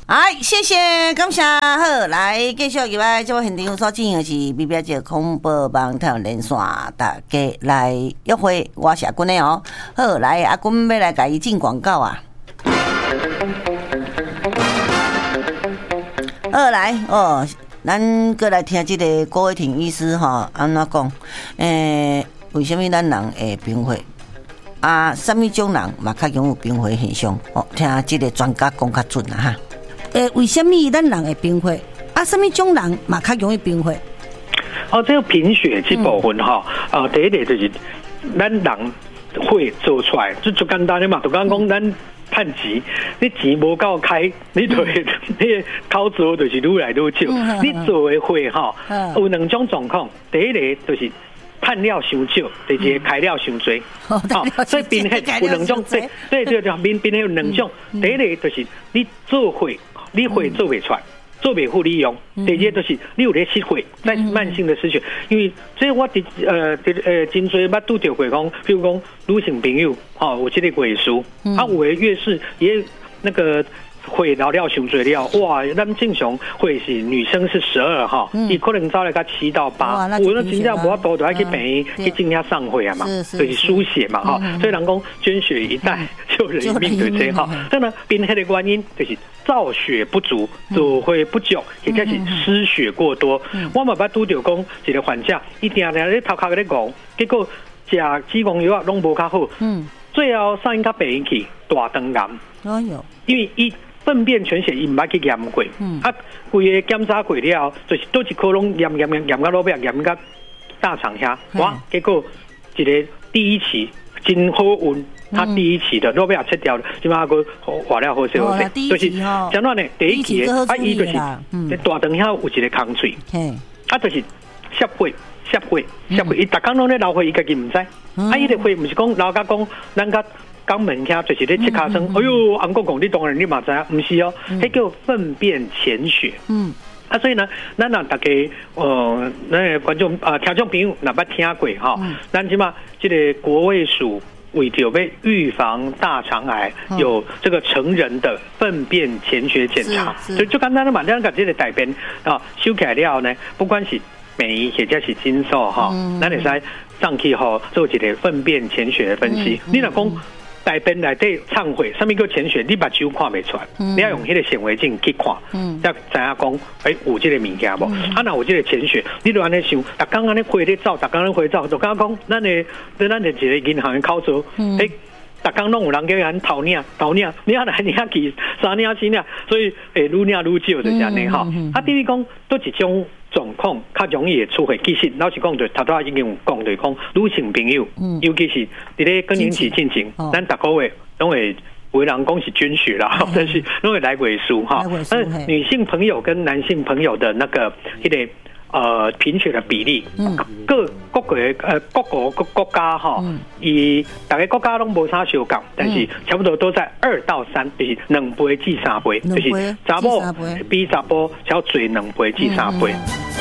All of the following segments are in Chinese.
哎，谢谢，感谢。好，来继续入来，这位现场所进行的是 BBS 广播网太阳连线，大家来约会，我是阿君的哦。好，来阿君要来甲伊进广告啊。好，来哦，咱过来听这个郭伟霆医师哈，安怎讲？为什么咱人会贫血？啊，什么种人嘛较容易有贫血现象？哦，听这个专家讲较准啦哈。为什么咱人会贫血？啊，什么种人嘛较容易贫血？ 哦，这个贫血这部分哈，第一个就是咱人血做出来，就简单的嘛，就刚讲咱趁钱，你钱无够开，你就会你口做就是愈来愈少。你做的血哈，有两种状况，第一个就是趁了伤少，第二个开了伤多。所以贫血有两种，对，贫血有两种。第一个就是你做血。你血做不出来，做不好利用。第二就是你有咧失血，在慢性的失血。因为这我真侪捌拄着过讲，比如讲女性朋友，有这个月事，有的月事也那个血流了伤多了，哇！咱正常血是女生是12哈，伊可能早来到7到8，有那真正无法度就要去病院去进遐上血啊嘛，就是输血嘛哈。所以人讲捐血一袋救人一命，对不对哈？所以呢，贫血的原因就是造血不足、做血不足，或者是失血过多。我嘛捌拄着讲一个患者，伊定定咧头壳咧戆，结果食子宫药拢无较好，最后送因到病院去大肠癌。因为伊粪便全血伊唔捌去验过，规个检查过了，就是倒一颗拢验到落尾，验到大肠遐，哇！结果一个第一期真好运，他第一期的落尾也切掉了，即马个化了好些，就是怎样呢？第一期的伊就是大肠遐有一个空喙，就是摄血，伊逐工拢咧流血，伊家己唔知，伊个血唔是讲流甲讲咱甲。肛门遐就是咧切卡声，哎呦，红公公你当然你嘛知啊，唔是哦，迄叫粪便潜血。所以呢，咱让大家那观众听众朋友哪捌听过哈？咱起码这个国卫署为着要预防大肠癌，有这个成人的粪便潜血检查，就简单的嘛，咱甲这个大便收起来了呢，不管是镁或者是金属哈，咱会使上去吼做一个粪便潜血的分析。你若讲大便内底掺血，什么叫潜血？你目睭看袂出来，你要用迄个显微镜去看，才知影讲，有这个物件无？若有这个潜血，你就安尼想，逐工安尼血咧走，逐工咧血走，就刚讲，咱的一个银行的口座，逐工拢有人叫人头领，你来领去3领4领，所以愈领愈少就是安尼哈。第二讲都一种状况较容易会出血，其实老实讲，就头拄已经有讲，就是讲女性朋友，尤其是伫咧更年期进前，咱逐个月拢会有人讲是捐血啦，但是拢会来尾数哈。但是女性朋友跟男性朋友的那个贫血的比例，各国家哈，以大概国家拢无啥相共，但是差不多都在2到3，就是2倍至3倍，就是查某比查甫才要侪2倍至3倍。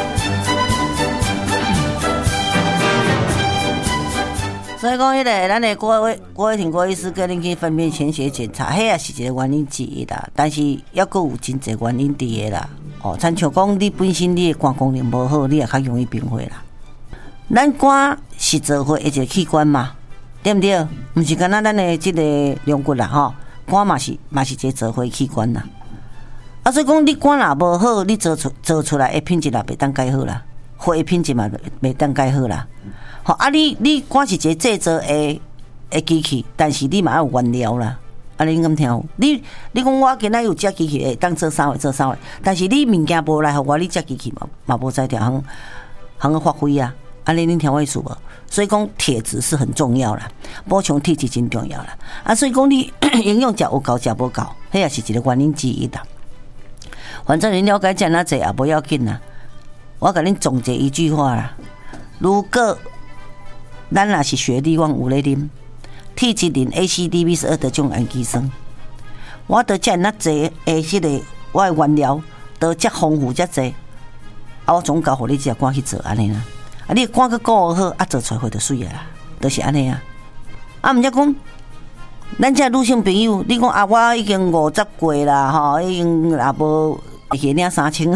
所以讲，迄个咱的郭伟霆郭医师叫恁去粪便潜血检查，迄也是一个原因之一啦。但是还佫有真侪原因伫个啦。亲像讲，你本身你的肝功能无好，你也较容易贫血啦。咱肝是造血一个器官嘛，对不对？毋是干那咱的这个龙骨啦吼，肝嘛是一个造血器官啦。所以讲你肝若无好，你做出来的品质也袂当介好啦，血的品质嘛袂当介好啦。你肝是一个制造的机器，但是你嘛要有原料啦。你敢听有？你讲我今仔有只机器会当做啥货，但是你物件无来互我，你只机器嘛无在条行发挥啊！恁听我意思无？所以讲铁质是很重要啦，补充铁质真重要啦。所以讲你营养食有够，食无够，迄也是一个原因之一啦。反正你了解这哪济也无要紧啦。我甲恁总结一句话啦：如果咱若是学历，我有咧啉。体质磷 ACDB12的种氨基酸，我得遮那济迄个我的原料都遮丰富遮济，我总交互你只肝去做安尼啦。你肝个顾好，做出来就水啦，就是安尼啊。毋则讲咱这女性朋友，你讲啊，我已经50过啦，吼，已经也无。去领3000